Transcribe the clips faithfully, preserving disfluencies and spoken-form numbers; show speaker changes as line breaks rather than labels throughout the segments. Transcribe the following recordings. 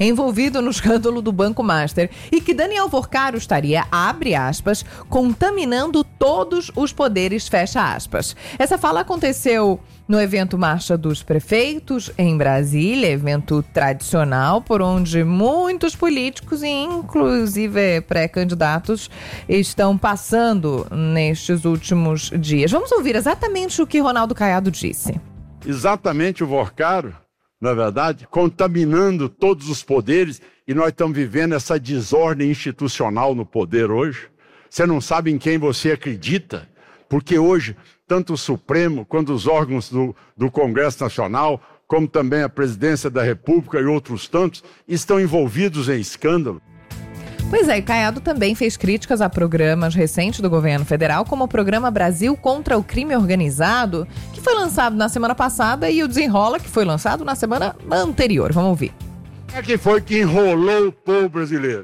envolvido no escândalo do Banco Master e que Daniel Porcaro estaria, abre aspas, contaminando todos os poderes, fecha aspas. Essa fala aconteceu no evento Marcha dos Prefeitos, em Brasília, evento tradicional, por onde muitos políticos, inclusive pré-candidatos, estão passando nestes últimos dias. Vamos ouvir exatamente o que Ronaldo Caiado disse.
Exatamente o Porcaro, na verdade, contaminando todos os poderes, e nós estamos vivendo essa desordem institucional no poder hoje. Você não sabe em quem você acredita, porque hoje tanto o Supremo quanto os órgãos do, do Congresso Nacional, como também a Presidência da República e outros tantos, estão envolvidos em escândalo.
Pois é, e Caiado também fez críticas a programas recentes do governo federal, como o Programa Brasil contra o Crime Organizado, que foi lançado na semana passada, e o Desenrola, que foi lançado na semana anterior. Vamos ouvir.
É que foi que enrolou o povo brasileiro.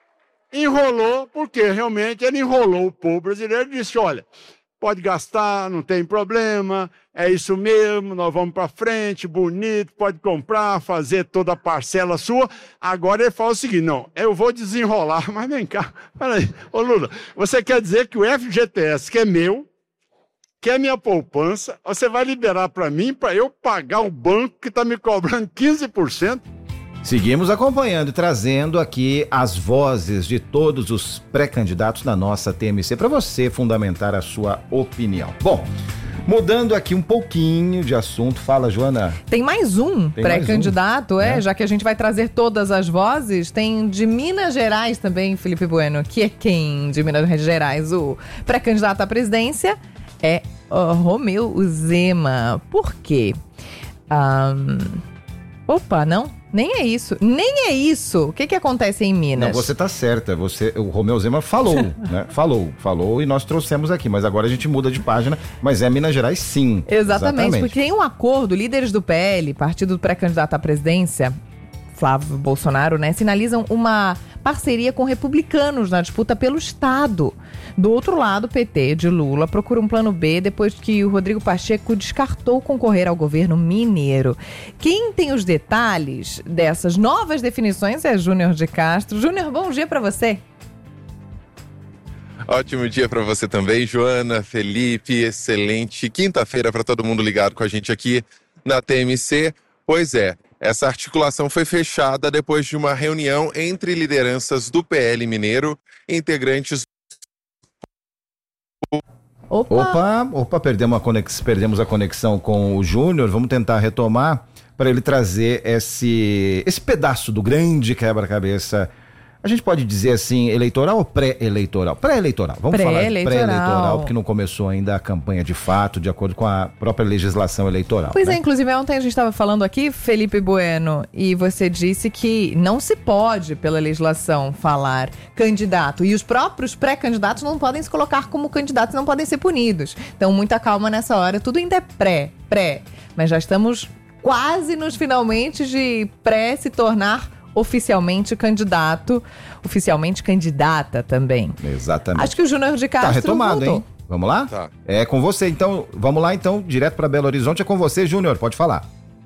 Enrolou porque realmente ele enrolou o povo brasileiro e disse, olha, pode gastar, não tem problema, é isso mesmo, nós vamos para frente, bonito, pode comprar, fazer toda a parcela sua. Agora ele fala o seguinte, não, eu vou desenrolar, mas vem cá, peraí, ô Lula, você quer dizer que o F G T S, que é meu, que é minha poupança, você vai liberar para mim, para eu pagar o banco que está me cobrando quinze por cento?
Seguimos acompanhando e trazendo aqui as vozes de todos os pré-candidatos da nossa T M C para você fundamentar a sua opinião. Bom, mudando aqui um pouquinho de assunto, fala, Joana.
Tem mais um tem pré-candidato, mais um, é, né? Já que a gente vai trazer todas as vozes, tem de Minas Gerais também, Felipe Bueno, que é quem de Minas Gerais? O pré-candidato à presidência é uh, Romeu Zema. Por quê? Um... Opa, não? Nem é isso, nem é isso. O que que acontece em Minas?
Não, você tá certa, você, o Romeu Zema falou, né? Falou, falou e nós trouxemos aqui, mas agora a gente muda de página, mas é Minas Gerais sim.
Exatamente, exatamente. Porque tem um acordo, líderes do P L, partido pré-candidato à presidência, Flávio Bolsonaro, né, sinalizam uma parceria com republicanos na disputa pelo Estado. Do outro lado, o P T de Lula procura um plano B depois que o Rodrigo Pacheco descartou concorrer ao governo mineiro. Quem tem os detalhes dessas novas definições é Júnior de Castro. Júnior, bom dia para você.
Ótimo dia para você também, Joana, Felipe, excelente quinta-feira para todo mundo ligado com a gente aqui na T M C. Pois é, essa articulação foi fechada depois de uma reunião entre lideranças do P L mineiro, integrantes...
Opa, opa, opa perdemos, a conex... perdemos a conexão com o Júnior, vamos tentar retomar para ele trazer esse, esse pedaço do grande quebra-cabeça. A gente pode dizer assim, eleitoral ou pré-eleitoral? Pré-eleitoral, vamos falar de pré-eleitoral, porque não começou ainda a campanha de fato, de acordo com a própria legislação eleitoral.
Pois
né?
é, inclusive ontem a gente estava falando aqui, Felipe Bueno, e você disse que não se pode, pela legislação, falar candidato, e os próprios pré-candidatos não podem se colocar como candidatos, não podem ser punidos. Então, muita calma nessa hora, tudo ainda é pré, pré, mas já estamos quase nos finalmente de pré se tornar oficialmente candidato, oficialmente candidata também.
Exatamente.
Acho que o Júnior de Castro
tá retomado,
voltou.
Hein? Vamos lá?
Tá.
É com você, então. Vamos lá, então, direto para Belo Horizonte. É com você, Júnior. Pode falar.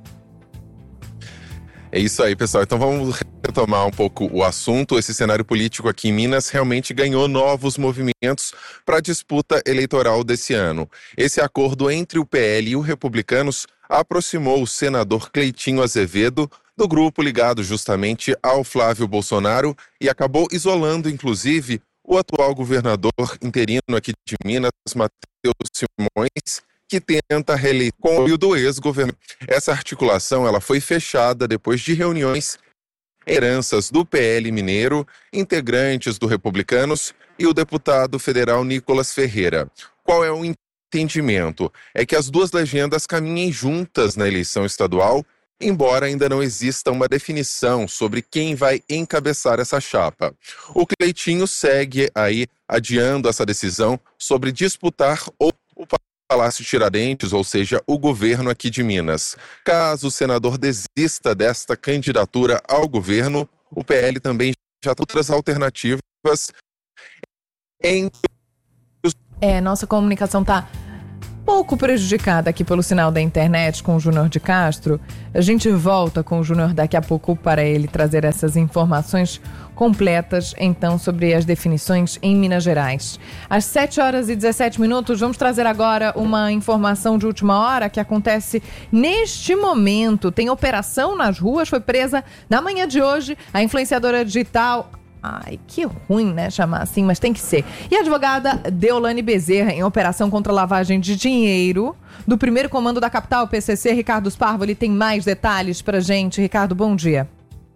É isso aí, pessoal. Então vamos retomar um pouco o assunto. Esse cenário político aqui em Minas realmente ganhou novos movimentos para a disputa eleitoral desse ano. Esse acordo entre o P L e os republicanos aproximou o senador Cleitinho Azevedo do grupo ligado justamente ao Flávio Bolsonaro e acabou isolando, inclusive, o atual governador interino aqui de Minas, Matheus Simões, que tenta reeleição com o apoio do ex-governador. Essa articulação ela foi fechada depois de reuniões heranças do P L mineiro, integrantes do Republicanos e o deputado federal Nicolas Ferreira. Qual é o entendimento? É que as duas legendas caminhem juntas na eleição estadual, embora ainda não exista uma definição sobre quem vai encabeçar essa chapa. O Cleitinho segue aí adiando essa decisão sobre disputar o Palácio Tiradentes, ou seja, o governo aqui de Minas. Caso o senador desista desta candidatura ao governo, o P L também já tem outras alternativas. Em...
É, nossa comunicação tá pouco prejudicada aqui pelo sinal da internet com o Júnior de Castro. A gente volta com o Júnior daqui a pouco para ele trazer essas informações completas, então, sobre as definições em Minas Gerais. Às sete horas e dezessete minutos, vamos trazer agora uma informação de última hora que acontece neste momento. Tem operação nas ruas, foi presa na manhã de hoje a influenciadora digital... Ai, que ruim, né, chamar assim, mas tem que ser. E a advogada Deolane Bezerra, em operação contra a lavagem de dinheiro do primeiro comando da capital, P C C, Ricardo Sparvo, ele tem mais detalhes pra gente. Ricardo, bom dia.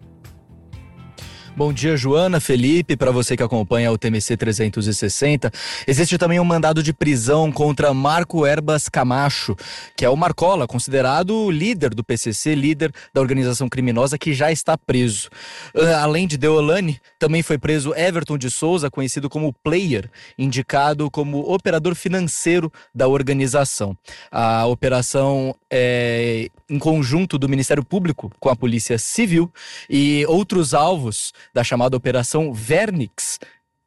Bom dia, Joana, Felipe, para você que acompanha o T M C trezentos e sessenta. Existe também um mandado de prisão contra Marco Erbas Camacho, que é o Marcola, considerado líder do P C C, líder da organização criminosa, que já está preso. Além de Deolane, também foi preso Everton de Souza, conhecido como Player, indicado como operador financeiro da organização. A operação é em conjunto do Ministério Público com a Polícia Civil e outros alvos da chamada Operação Vernix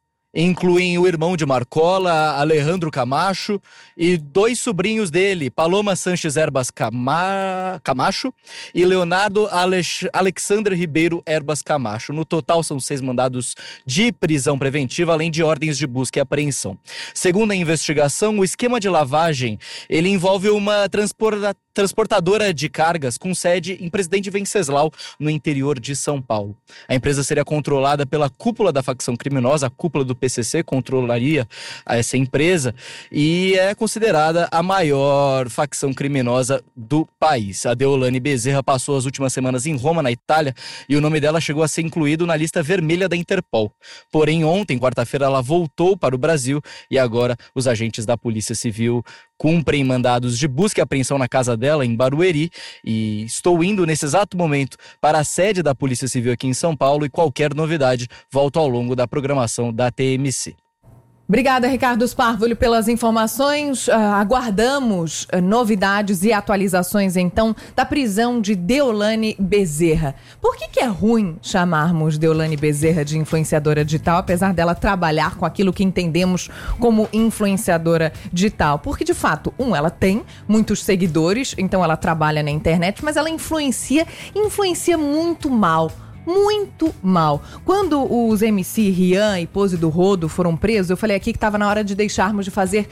incluem o irmão de Marcola, Alejandro Camacho, e dois sobrinhos dele, Paloma Sanches Erbas Cama... Camacho e Leonardo Alex... Alexandre Ribeiro Erbas Camacho. No total, são seis mandados de prisão preventiva, além de ordens de busca e apreensão. Segundo a investigação, o esquema de lavagem ele envolve uma transporta... transportadora de cargas com sede em Presidente Venceslau, no interior de São Paulo. A empresa seria controlada pela cúpula da facção criminosa, a cúpula do P C C controlaria essa empresa e é considerada a maior facção criminosa do país. A Deolane Bezerra passou as últimas semanas em Roma, na Itália, e o nome dela chegou a ser incluído na lista vermelha da Interpol. Porém, ontem, quarta-feira, ela voltou para o Brasil e agora os agentes da Polícia Civil cumprem mandados de busca e apreensão na casa dela, em Barueri, e estou indo nesse exato momento para a sede da Polícia Civil aqui em São Paulo e qualquer novidade volto ao longo da programação da T M C.
Obrigada, Ricardo Sparvo, pelas informações. Uh, aguardamos uh, novidades e atualizações, então, da prisão de Deolane Bezerra. Por que que é ruim chamarmos Deolane Bezerra de influenciadora digital, apesar dela trabalhar com aquilo que entendemos como influenciadora digital? Porque, de fato, um, ela tem muitos seguidores, então ela trabalha na internet, mas ela influencia, influencia muito mal. Muito mal. Quando os M C Rian e Pose do Rodo foram presos, eu falei aqui que estava na hora de deixarmos de fazer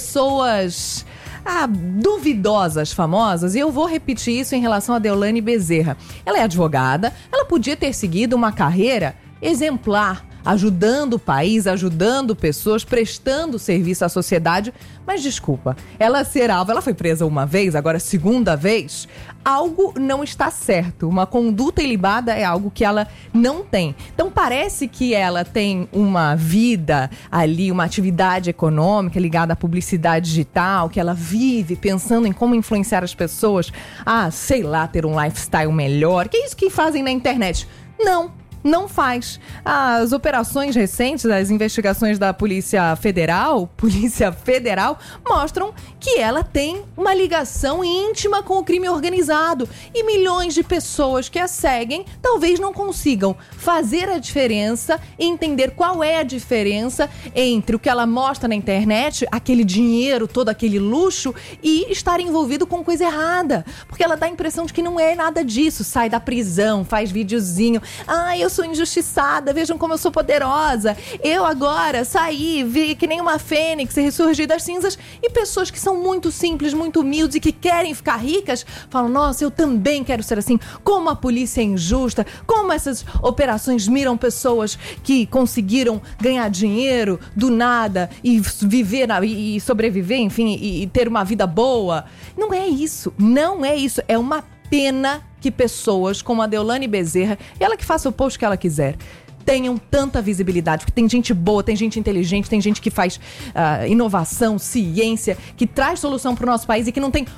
pessoas ah, duvidosas, famosas, e eu vou repetir isso em relação a Deolane Bezerra. Ela é advogada, ela podia ter seguido uma carreira exemplar, ajudando o país, ajudando pessoas, prestando serviço à sociedade, mas desculpa, ela ser alvo, ela foi presa uma vez, agora segunda vez, algo não está certo, uma conduta ilibada é algo que ela não tem. Então parece que ela tem uma vida ali, uma atividade econômica ligada à publicidade digital, que ela vive pensando em como influenciar as pessoas a, sei lá, ter um lifestyle melhor, que é isso que fazem na internet. Não. Não faz. As operações recentes, as investigações da Polícia Federal, Polícia Federal, mostram que ela tem uma ligação íntima com o crime organizado. E milhões de pessoas que a seguem talvez não consigam fazer a diferença e entender qual é a diferença entre o que ela mostra na internet, aquele dinheiro, todo aquele luxo, e estar envolvido com coisa errada. Porque ela dá a impressão de que não é nada disso. Sai da prisão, faz videozinho. Ai, eu sou injustiçada, vejam como eu sou poderosa. Eu agora saí, vi que nem uma fênix e ressurgi das cinzas. E pessoas que são muito simples, muito humildes e que querem ficar ricas, falam, nossa, eu também quero ser assim. Como a polícia é injusta, como essas operações miram pessoas que conseguiram ganhar dinheiro do nada e viver na, e sobreviver, enfim, e, e ter uma vida boa. Não é isso, não é isso. É uma pena que pessoas como a Deolane Bezerra, e ela que faça o post que ela quiser, tenham tanta visibilidade, porque tem gente boa, tem gente inteligente, tem gente que faz uh, inovação, ciência, que traz solução para o nosso país e que não tem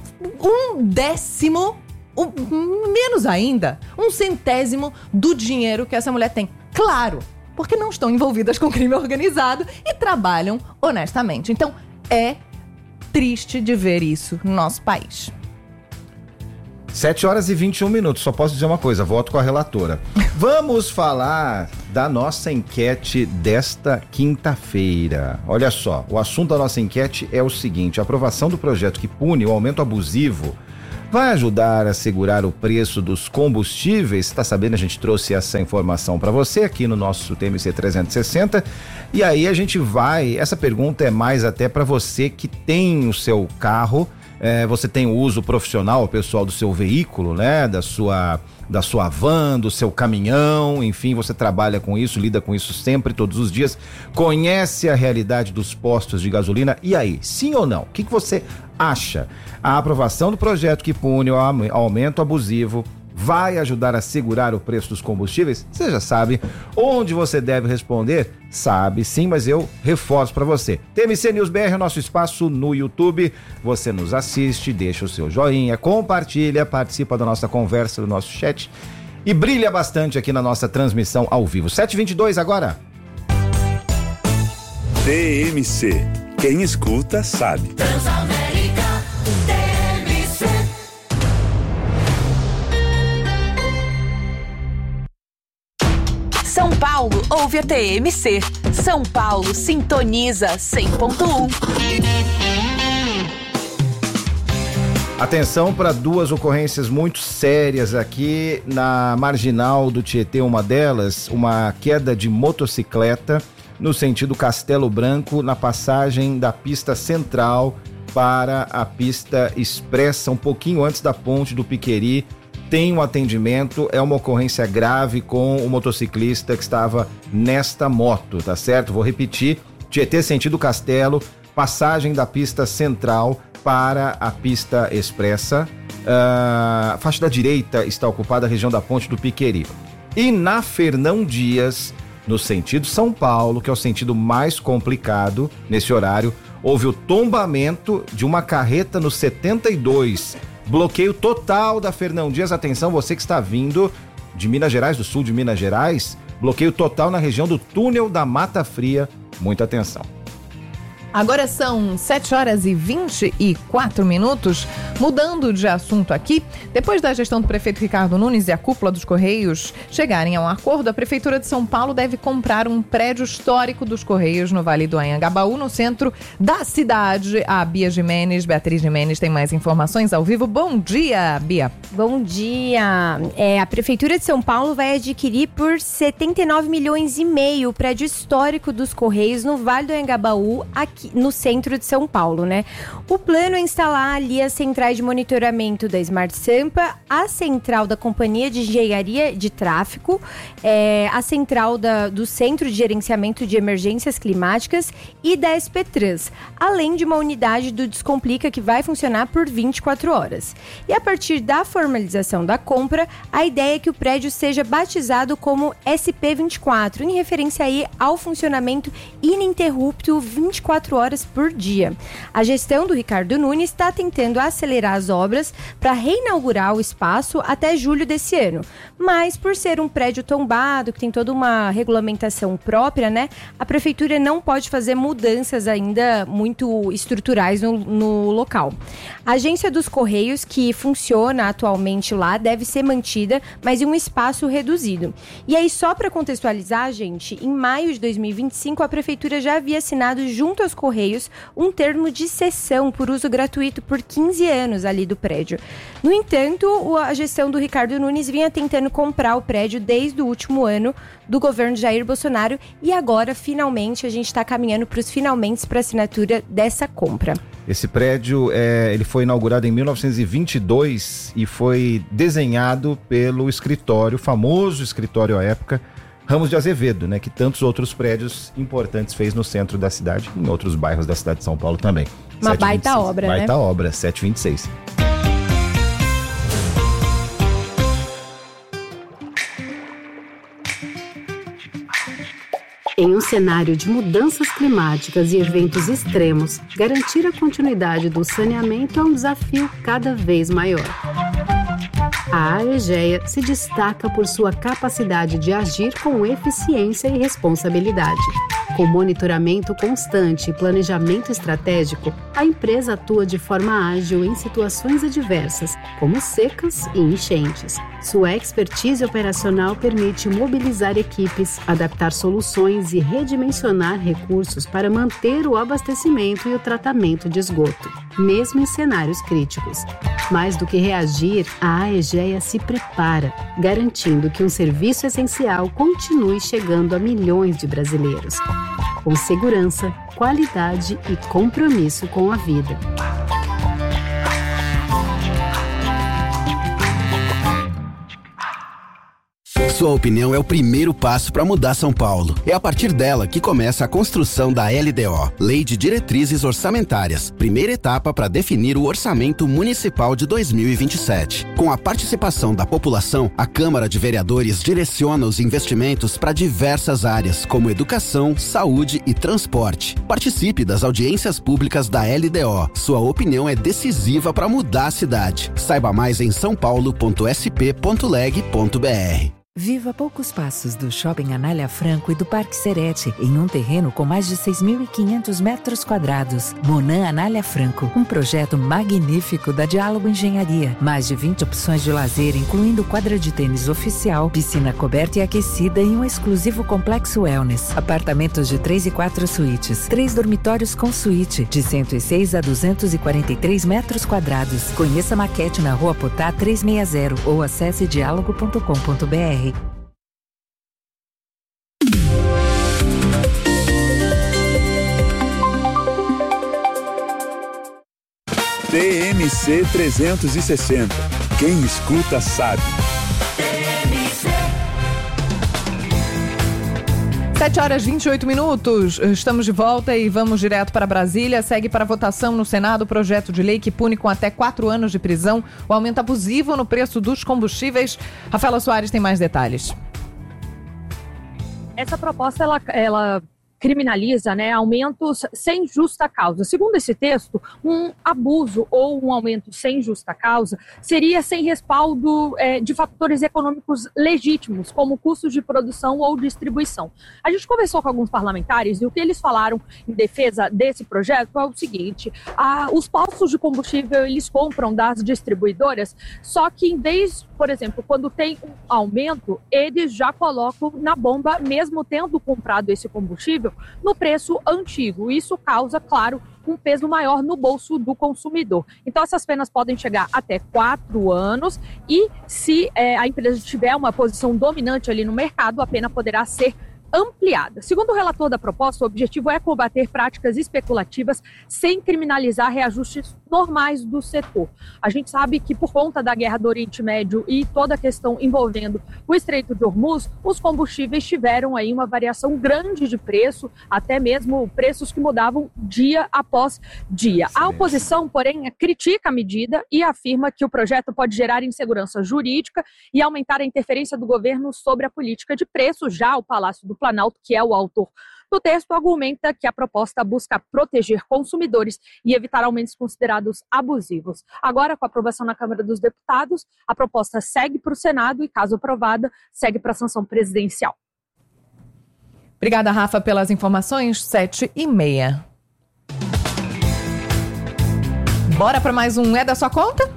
um décimo, um, menos ainda, um centésimo do dinheiro que essa mulher tem. Claro, porque não estão envolvidas com crime organizado e trabalham honestamente. Então, é triste de ver isso no nosso país.
sete horas e vinte e um minutos, só posso dizer uma coisa, voto com a relatora. Vamos falar da nossa enquete desta quinta-feira. Olha só, o assunto da nossa enquete é o seguinte: a aprovação do projeto que pune o aumento abusivo vai ajudar a segurar o preço dos combustíveis? Tá sabendo, a gente trouxe essa informação para você aqui no nosso T M C trezentos e sessenta. E aí a gente vai, essa pergunta é mais até para você que tem o seu carro, é, você tem o uso profissional, o pessoal do seu veículo, né, da sua da sua van, do seu caminhão, enfim, você trabalha com isso, lida com isso sempre, todos os dias, conhece a realidade dos postos de gasolina. E aí, sim ou não? O que, que você acha? A aprovação do projeto que pune o aumento abusivo vai ajudar a segurar o preço dos combustíveis? Você já sabe onde você deve responder? Sabe sim, mas eu reforço para você. T M C News B R é o nosso espaço no YouTube. Você nos assiste, deixa o seu joinha, compartilha, participa da nossa conversa, do nosso chat e brilha bastante aqui na nossa transmissão ao vivo. sete e vinte e dois agora.
T M C. Quem escuta sabe.
São Paulo ouve a T M C. São Paulo sintoniza cem ponto um.
Atenção para duas ocorrências muito sérias aqui na marginal do Tietê. Uma delas, uma queda de motocicleta no sentido Castelo Branco, na passagem da pista central para a pista expressa, um pouquinho antes da ponte do Piqueri. Tem um atendimento, é uma ocorrência grave com o motociclista que estava nesta moto, tá certo? Vou repetir: Tietê sentido Castelo, passagem da pista central para a pista expressa. Uh, a faixa da direita está ocupada a região da ponte do Piqueri. E na Fernão Dias, no sentido São Paulo, que é o sentido mais complicado nesse horário, houve o tombamento de uma carreta no setenta e dois. Bloqueio total da Fernão Dias. Atenção, você que está vindo de Minas Gerais, do sul de Minas Gerais, bloqueio total na região do túnel da Mata Fria. Muita atenção.
Agora são sete horas e vinte e quatro minutos. Mudando de assunto aqui, depois da gestão do prefeito Ricardo Nunes e a cúpula dos Correios chegarem a um acordo, a Prefeitura de São Paulo deve comprar um prédio histórico dos Correios no Vale do Anhangabaú, no centro da cidade. A Bia Gimenez, Beatriz Gimenez, tem mais informações ao vivo. Bom dia, Bia.
Bom dia. É, a Prefeitura de São Paulo vai adquirir por setenta e nove milhões e meio o prédio histórico dos Correios no Vale do Anhangabaú, aqui no centro de São Paulo, né? O plano é instalar ali as centrais de monitoramento da Smart Sampa, a central da Companhia de Engenharia de Tráfego, é, a central da, do Centro de Gerenciamento de Emergências Climáticas e da S P Trans, além de uma unidade do Descomplica que vai funcionar por vinte e quatro horas. E a partir da formalização da compra, a ideia é que o prédio seja batizado como S P vinte e quatro, em referência aí ao funcionamento ininterrupto vinte e quatro horas por dia. A gestão do Ricardo Nunes está tentando acelerar as obras para reinaugurar o espaço até julho desse ano. Mas por ser um prédio tombado, que tem toda uma regulamentação própria, né? A prefeitura não pode fazer mudanças ainda muito estruturais no, no local. A agência dos Correios, que funciona atualmente lá, deve ser mantida, mas em um espaço reduzido. E aí, só para contextualizar, gente, em maio de dois mil e vinte e cinco, a prefeitura já havia assinado junto aos Correios um termo de cessão por uso gratuito por quinze anos ali do prédio. No entanto, a gestão do Ricardo Nunes vinha tentando comprar o prédio desde o último ano do governo Jair Bolsonaro e agora, finalmente, a gente está caminhando para os finalmente para a assinatura dessa compra.
Esse prédio, é, ele foi inaugurado em mil novecentos e vinte e dois e foi desenhado pelo escritório, famoso escritório à época, Ramos de Azevedo, né, que tantos outros prédios importantes fez no centro da cidade e em outros bairros da cidade de São Paulo também.
Uma baita obra, né?
Baita obra, sete e vinte e seis.
Em um cenário de mudanças climáticas e eventos extremos, garantir a continuidade do saneamento é um desafio cada vez maior. A Aegea se destaca por sua capacidade de agir com eficiência e responsabilidade. Com monitoramento constante e planejamento estratégico, a empresa atua de forma ágil em situações adversas, como secas e enchentes. Sua expertise operacional permite mobilizar equipes, adaptar soluções e redimensionar recursos para manter o abastecimento e o tratamento de esgoto, mesmo em cenários críticos. Mais do que reagir, a Aegea se prepara, garantindo que um serviço essencial continue chegando a milhões de brasileiros, com segurança, qualidade e compromisso com a vida.
Sua opinião é o primeiro passo para mudar São Paulo. É a partir dela que começa a construção da L D O, Lei de Diretrizes Orçamentárias, primeira etapa para definir o orçamento municipal de dois mil e vinte e sete. Com a participação da população, a Câmara de Vereadores direciona os investimentos para diversas áreas, como educação, saúde e transporte. Participe das audiências públicas da L D O. Sua opinião é decisiva para mudar a cidade. Saiba mais em são paulo ponto s p ponto leg ponto b r.
Viva a poucos passos do Shopping Anália Franco e do Parque Serete, em um terreno com mais de seis mil e quinhentos metros quadrados. Monan Anália Franco, um projeto magnífico da Diálogo Engenharia. Mais de vinte opções de lazer, incluindo quadra de tênis oficial, piscina coberta e aquecida e um exclusivo complexo wellness. Apartamentos de três e quatro suítes, três dormitórios com suíte, de cento e seis a duzentos e quarenta e três metros quadrados. Conheça a maquete na Rua Potá trezentos e sessenta ou acesse diálogo ponto com ponto b r.
T M C trezentos e sessenta. Quem escuta sabe.
sete horas e vinte e oito minutos. Estamos de volta e vamos direto para Brasília. Segue para votação no Senado o projeto de lei que pune com até quatro anos de prisão o aumento abusivo no preço dos combustíveis. Rafaela Soares tem mais detalhes.
Essa proposta, ela, ela criminaliza, né, aumentos sem justa causa. Segundo esse texto, um abuso ou um aumento sem justa causa seria sem respaldo é, de fatores econômicos legítimos, como custos de produção ou distribuição. A gente conversou com alguns parlamentares e o que eles falaram em defesa desse projeto é o seguinte: a, os postos de combustível, eles compram das distribuidoras, só que em vez, por exemplo, quando tem um aumento, eles já colocam na bomba, mesmo tendo comprado esse combustível, no preço antigo. Isso causa, claro, um peso maior no bolso do consumidor. Então, essas penas podem chegar até quatro anos e, se é, a empresa tiver uma posição dominante ali no mercado, a pena poderá ser ampliada. Segundo o relator da proposta, o objetivo é combater práticas especulativas sem criminalizar reajustes normais do setor. A gente sabe que por conta da guerra do Oriente Médio e toda a questão envolvendo o Estreito de Hormuz, os combustíveis tiveram aí uma variação grande de preço, até mesmo preços que mudavam dia após dia. A oposição, porém, critica a medida e afirma que o projeto pode gerar insegurança jurídica e aumentar a interferência do governo sobre a política de preços. Já o Palácio do Planalto, que é o autor do texto, argumenta que a proposta busca proteger consumidores e evitar aumentos considerados abusivos. Agora, com a aprovação na Câmara dos Deputados, a proposta segue para o Senado e, caso aprovada, segue para a sanção presidencial.
Obrigada, Rafa, pelas informações. Sete e meia. Bora para mais um É da Sua Conta?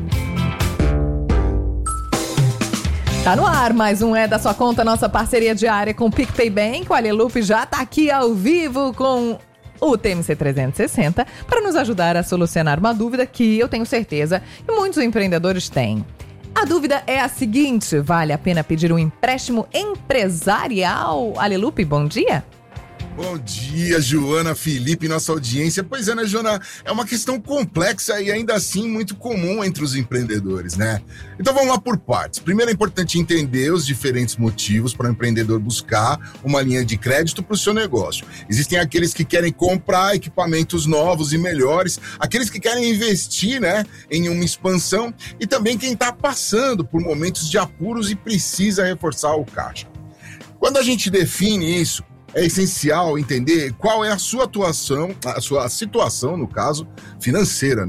Tá no ar, mais um É da Sua Conta, nossa parceria diária com o PicPay Bank. O Alelupe já tá aqui ao vivo com o T M C trezentos e sessenta para nos ajudar a solucionar uma dúvida que eu tenho certeza que muitos empreendedores têm. A dúvida é a seguinte: vale a pena pedir um empréstimo empresarial? Alelupe, bom dia.
Bom dia, Joana, Felipe, nossa audiência. Pois é, né, Joana? É uma questão complexa e ainda assim muito comum entre os empreendedores, né? Então vamos lá por partes. Primeiro é importante entender os diferentes motivos para o empreendedor buscar uma linha de crédito para o seu negócio. Existem aqueles que querem comprar equipamentos novos e melhores, aqueles que querem investir, né, em uma expansão e também quem está passando por momentos de apuros e precisa reforçar o caixa. Quando a gente define isso, é essencial entender qual é a sua atuação, a sua situação, no caso, financeira, né?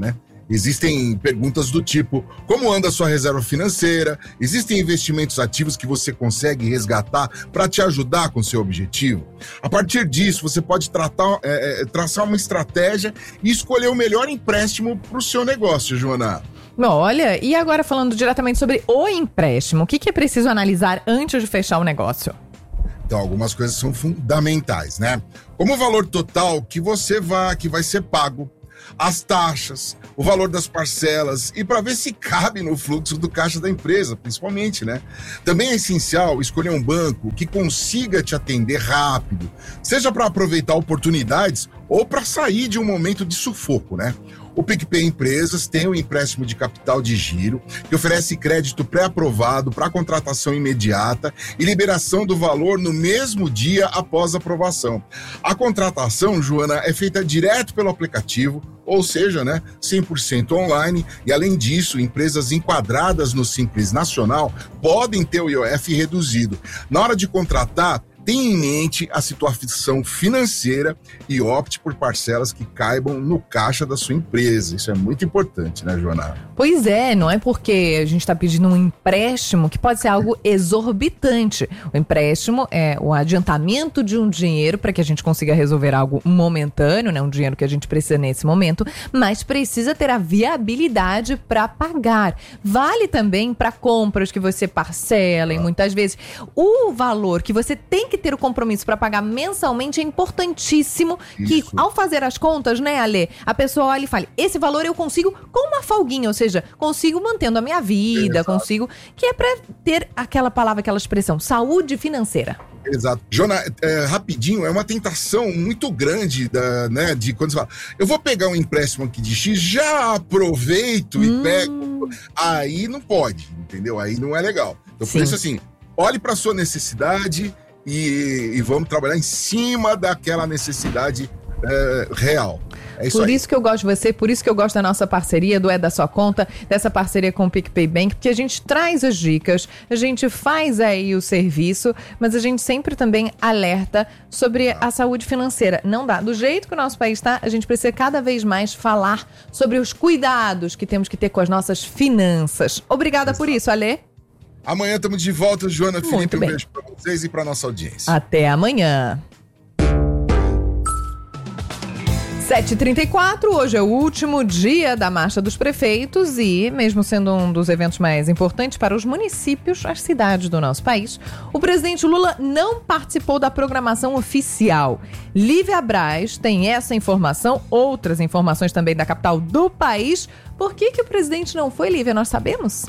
Existem perguntas do tipo, como anda a sua reserva financeira? Existem investimentos ativos que você consegue resgatar para te ajudar com o seu objetivo? A partir disso, você pode tratar, é, traçar uma estratégia e escolher o melhor empréstimo para o seu negócio, Joana.
Olha, e agora falando diretamente sobre o empréstimo, o que, que é preciso analisar antes de fechar o negócio?
Então, algumas coisas são fundamentais, né? Como o valor total que você vai, que vai ser pago, as taxas, o valor das parcelas e para ver se cabe no fluxo do caixa da empresa, principalmente, né? Também é essencial escolher um banco que consiga te atender rápido, seja para aproveitar oportunidades ou para sair de um momento de sufoco, né? O PicPay Empresas tem um empréstimo de capital de giro que oferece crédito pré-aprovado para contratação imediata e liberação do valor no mesmo dia após a aprovação. A contratação, Joana, é feita direto pelo aplicativo, ou seja, né, cem por cento online, e além disso, empresas enquadradas no Simples Nacional podem ter o I O F reduzido. Na hora de contratar, tenha em mente a situação financeira e opte por parcelas que caibam no caixa da sua empresa. Isso é muito importante, né, Joana?
Pois é, não é porque a gente está pedindo um empréstimo que pode ser algo exorbitante. O empréstimo é o adiantamento de um dinheiro para que a gente consiga resolver algo momentâneo, né, um dinheiro que a gente precisa nesse momento, mas precisa ter a viabilidade para pagar. Vale também para compras que você parcela e muitas vezes o valor que você tem que que ter o compromisso para pagar mensalmente é importantíssimo. Isso. Que ao fazer as contas, né, Ale, a pessoa olha e fala, esse valor eu consigo com uma folguinha, ou seja, consigo mantendo a minha vida, Exato. Consigo, que é para ter aquela palavra, aquela expressão, saúde financeira.
Exato. Jona, é, rapidinho, é uma tentação muito grande, da, né, de quando você fala, eu vou pegar um empréstimo aqui de X, já aproveito hum. e pego. Aí não pode, entendeu? Aí não é legal. Então, Sim. por isso, assim, olhe para sua necessidade e, e vamos trabalhar em cima daquela necessidade é, real. É isso
por
aí.
isso que eu gosto de você, por isso que eu gosto da nossa parceria, do É da Sua Conta, dessa parceria com o PicPay Bank, porque a gente traz as dicas, a gente faz aí o serviço, mas a gente sempre também alerta sobre a saúde financeira. Não dá. Do jeito que o nosso país está, a gente precisa cada vez mais falar sobre os cuidados que temos que ter com as nossas finanças. Obrigada Exato. Por isso, Alê.
Amanhã estamos de volta, Joana, Felipe, um beijo para vocês e para nossa audiência.
Até amanhã. sete e trinta e quatro, hoje é o último dia da Marcha dos Prefeitos e, mesmo sendo um dos eventos mais importantes para os municípios, as cidades do nosso país, o presidente Lula não participou da programação oficial. Lívia Braz tem essa informação, outras informações também da capital do país. Por que que o presidente não foi, Lívia? Nós sabemos?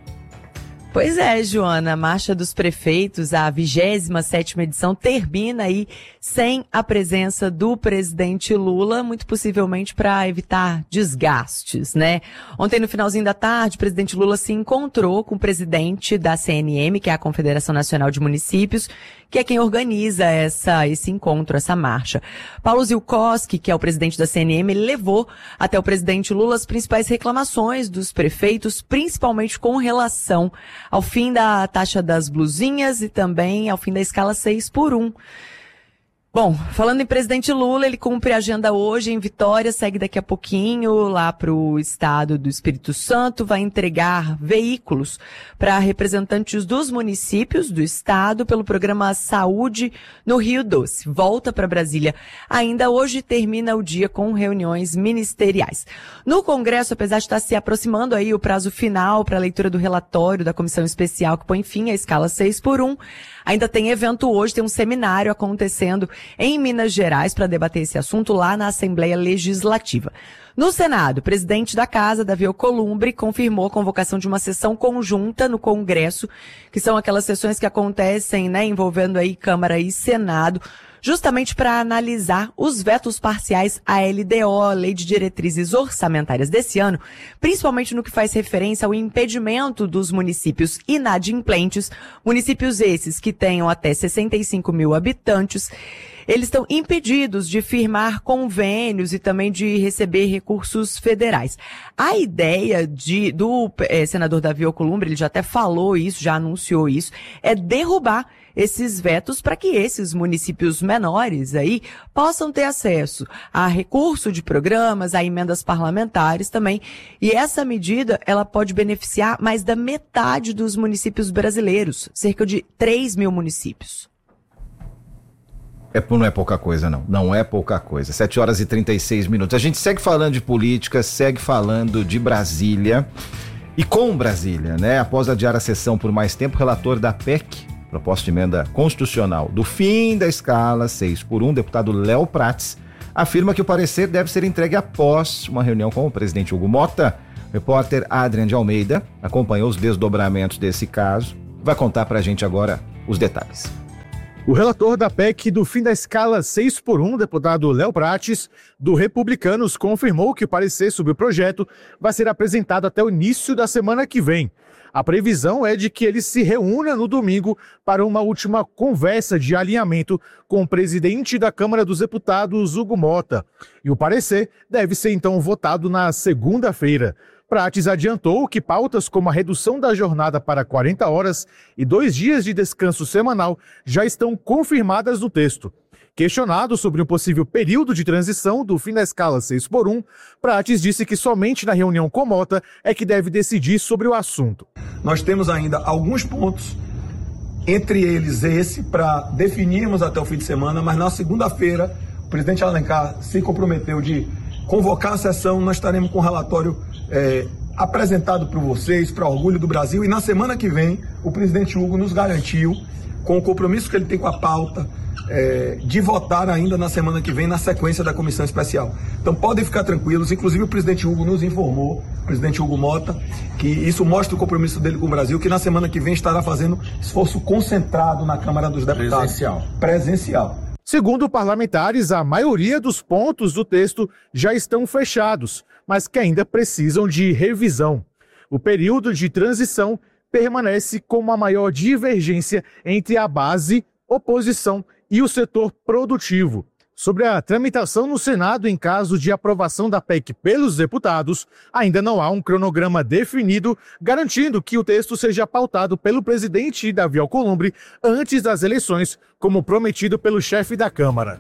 Pois é, Joana, a Marcha dos Prefeitos, a vigésima sétima edição, termina aí sem a presença do presidente Lula, muito possivelmente para evitar desgastes, né? Ontem, no finalzinho da tarde, o presidente Lula se encontrou com o presidente da C N M, que é a Confederação Nacional de Municípios, que é quem organiza essa, esse encontro, essa marcha. Paulo Zilkowski, que é o presidente da C N M, ele levou até o presidente Lula as principais reclamações dos prefeitos, principalmente com relação ao fim da taxa das blusinhas e também ao fim da escala seis por um. Bom, falando em presidente Lula, ele cumpre a agenda hoje em Vitória, segue daqui a pouquinho lá para o estado do Espírito Santo, vai entregar veículos para representantes dos municípios do estado pelo programa Saúde no Rio Doce. Volta para Brasília ainda hoje, termina o dia com reuniões ministeriais. No Congresso, apesar de estar se aproximando aí o prazo final para a leitura do relatório da comissão especial que põe fim à escala seis por um, ainda tem evento hoje, tem um seminário acontecendo em Minas Gerais para debater esse assunto lá na Assembleia Legislativa. No Senado, o presidente da Casa, Davi Alcolumbre, confirmou a convocação de uma sessão conjunta no Congresso, que são aquelas sessões que acontecem, né, envolvendo aí Câmara e Senado, justamente para analisar os vetos parciais à L D O, Lei de Diretrizes Orçamentárias desse ano, principalmente no que faz referência ao impedimento dos municípios inadimplentes, municípios esses que tenham até sessenta e cinco mil habitantes, eles estão impedidos de firmar convênios e também de receber recursos federais. A ideia de, do eh, senador Davi Alcolumbre, ele já até falou isso, já anunciou isso, é derrubar esses vetos para que esses municípios menores aí possam ter acesso a recurso de programas, a emendas parlamentares também. E essa medida, ela pode beneficiar mais da metade dos municípios brasileiros, cerca de três mil municípios.
É, não é pouca coisa, não. Não é pouca coisa. sete horas e trinta e seis minutos. A gente segue falando de política, segue falando de Brasília. E com Brasília, né? Após adiar a sessão por mais tempo, o relator da P E C, proposta de emenda constitucional, do fim da escala seis por um, deputado Léo Prates, afirma que o parecer deve ser entregue após uma reunião com o presidente Hugo Mota. O repórter Adrian de Almeida acompanhou os desdobramentos desse caso. Vai contar pra gente agora os detalhes.
O relator da P E C do fim da escala seis por um, deputado Léo Prates, do Republicanos, confirmou que o parecer sobre o projeto vai ser apresentado até o início da semana que vem. A previsão é de que ele se reúna no domingo para uma última conversa de alinhamento com o presidente da Câmara dos Deputados, Hugo Mota. E o parecer deve ser então votado na segunda-feira. Prates adiantou que pautas como a redução da jornada para quarenta horas e dois dias de descanso semanal já estão confirmadas no texto. Questionado sobre um possível período de transição do fim da escala seis por um, Prates disse que somente na reunião com Mota é que deve decidir sobre o assunto.
Nós temos ainda alguns pontos, entre eles esse, para definirmos até o fim de semana, mas na segunda-feira o presidente Alencar se comprometeu de convocar a sessão, nós estaremos com o relatório é, apresentado para vocês, para orgulho do Brasil, e na semana que vem o presidente Hugo nos garantiu, com o compromisso que ele tem com a pauta, é, de votar ainda na semana que vem na sequência da comissão especial. Então podem ficar tranquilos, inclusive o presidente Hugo nos informou, o presidente Hugo Mota, que isso mostra o compromisso dele com o Brasil, que na semana que vem estará fazendo esforço concentrado na Câmara dos Deputados.
Presencial.
Presencial.
Segundo parlamentares, a maioria dos pontos do texto já estão fechados, mas que ainda precisam de revisão. O período de transição permanece com a maior divergência entre a base, oposição e o setor produtivo. Sobre a tramitação no Senado em caso de aprovação da P E C pelos deputados, ainda não há um cronograma definido, garantindo que o texto seja pautado pelo presidente Davi Alcolumbre antes das eleições, como prometido pelo chefe da Câmara.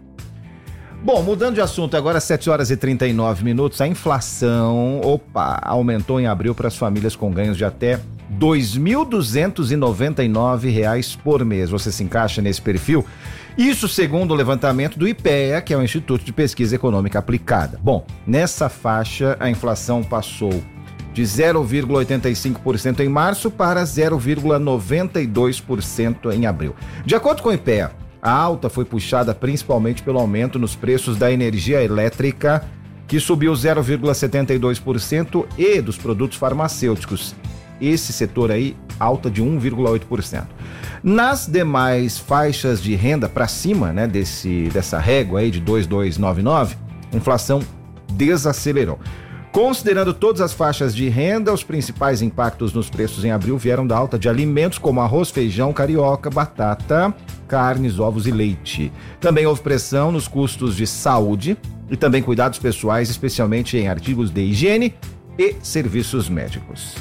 Bom, mudando de assunto, agora sete horas e trinta e nove minutos, a inflação, opa, aumentou em abril para as famílias com ganhos de até dois mil duzentos e noventa e nove reais por mês. Você se encaixa nesse perfil? Isso segundo o levantamento do I P E A, que é o Instituto de Pesquisa Econômica Aplicada. Bom, nessa faixa a inflação passou de zero vírgula oitenta e cinco por cento em março para zero vírgula noventa e dois por cento em abril. De acordo com o I P E A, a alta foi puxada principalmente pelo aumento nos preços da energia elétrica, que subiu zero vírgula setenta e dois por cento, e dos produtos farmacêuticos. Esse setor aí, alta de um vírgula oito por cento. Nas demais faixas de renda para cima, né, desse, dessa régua aí de dois mil duzentos e noventa e nove, a inflação desacelerou. Considerando todas as faixas de renda, os principais impactos nos preços em abril vieram da alta de alimentos como arroz, feijão, carioca, batata, carnes, ovos e leite. Também houve pressão nos custos de saúde e também cuidados pessoais, especialmente em artigos de higiene e serviços médicos.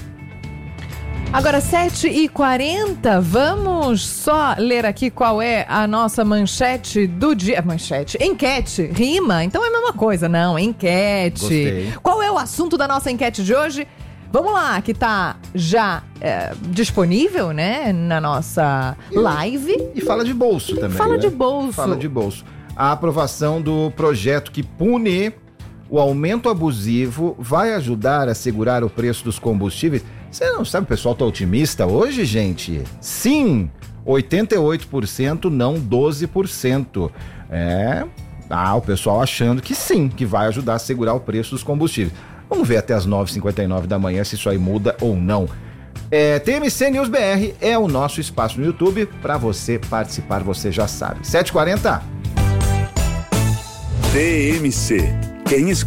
Agora, sete e quarenta, vamos só ler aqui qual é a nossa manchete do dia. Manchete, enquete, rima, então é a mesma coisa, não, enquete.
Gostei.
Qual é o assunto da nossa enquete de hoje? Vamos lá, que tá já é, disponível, né, na nossa live.
E fala de bolso também.
Fala
né?
de bolso.
Fala de bolso. A aprovação do projeto que pune o aumento abusivo vai ajudar a segurar o preço dos combustíveis. Você não sabe, o pessoal tá otimista hoje, gente? Sim, oitenta e oito por cento, não doze por cento. É, ah, o pessoal achando que sim, que vai ajudar a segurar o preço dos combustíveis. Vamos ver até as nove e cinquenta e nove da manhã se isso aí muda ou não. É, T M C News B R é o nosso espaço no YouTube para você participar, você já sabe. sete e quarenta.
T M C. Quem